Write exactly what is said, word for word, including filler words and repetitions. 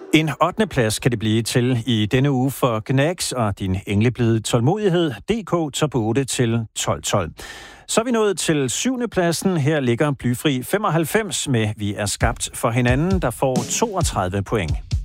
En ottende plads kan det blive til i denne uge for Gnags og din engleblide tålmodighed. D K tager på otte til tolv tolv. Så er vi nået til syvende pladsen. Her ligger Blyfri femoghalvfems med Vi er skabt for hinanden, der får toogtredive point.